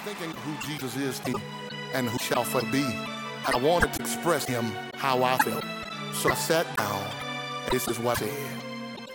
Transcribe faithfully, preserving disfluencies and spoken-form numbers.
thinking who Jesus is to me and who shall forever be. I wanted to express him how I felt. So I sat down. This is what I said.